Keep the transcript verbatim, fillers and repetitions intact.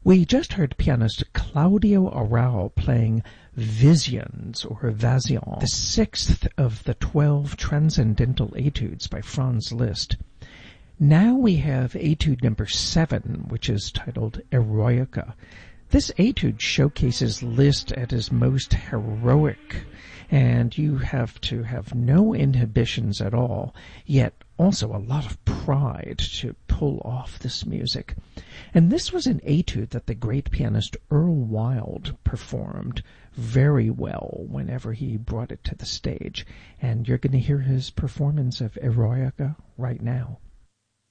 We just heard pianist Claudio Arrau playing Visions, or Vasion, the sixth of the twelve transcendental etudes by Franz Liszt. Now we have etude number seven, which is titled Eroica. This etude showcases Liszt at his most heroic, and you have to have no inhibitions at all, yet also a lot of pride to pull off this music. And this was an etude that the great pianist Earl Wild performed very well whenever he brought it to the stage. And you're going to hear his performance of Eroica right now.